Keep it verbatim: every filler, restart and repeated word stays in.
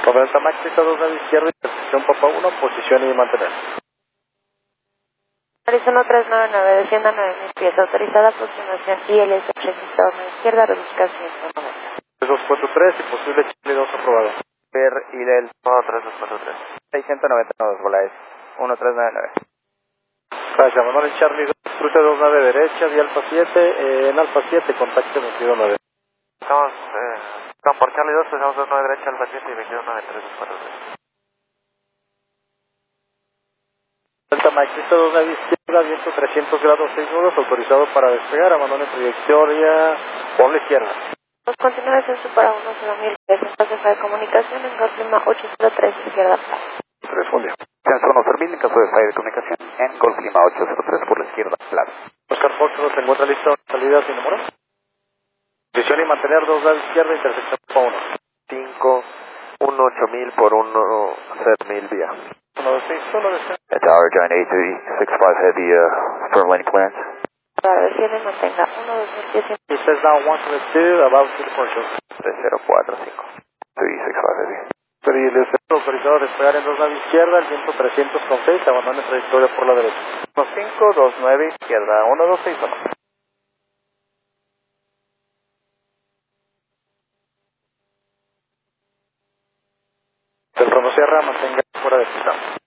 Delta Maxi, dos nave izquierda, intersección Papa uno, posición y mantener. Arizona tres nueve nueve, descienda nueve mil pies, autorizada aproximación I L S registrado a izquierda, reduzca ciento noventa. tres dos cuatro tres y posible Charlie dos aprobado. Per y del uno tres dos cuatro tres. seiscientos noventa y nueve, Volaes, uno tres nueve nueve. Gracias, Manuel Charlie dos, cruce dos nave derecha, de Alfa siete, eh, en Alfa siete, contacto veintidós nueve. Estamos, eh, estamos por Charlie dos, pasamos dos nueve derecha, Alfa siete y veintidós nueve tres dos cuatro tres. Delta Maxi, dos nave izquierda, viento trescientos grados, seis nudos, autorizado para despegar, abandone trayectoria por la izquierda. Pues continúa descenso para uno cero mil pies, espacio de comunicación en Golf Lima ocho cero tres, izquierda plaza. Responde. Transfer uno cero mil en caso de falla de comunicación en Golf Lima ocho cero tres por la izquierda, plaza. Oscar Fox, se encuentra listo, salida sin número. Posición y mantener dos nave izquierda, intersección Papa uno. cinco, uno ocho mil por uno cero mil vía. uno dos seis, uno dos seis. Tower Giant A three six five heavy, uh, firm landing clearance. Para desciende y mantenga uno dos mil pies. He says down one to the two, about to the commercial. tres cero cuatro cinco, three six five heavy. Pero y el descenso autorizado a despegar en dos nave izquierda, el viento trescientos con seis, abandone trayectoria por la derecha. uno cinco, dos nueve izquierda, uno dos seis uno. El Sierra, mantenga fuera de pista.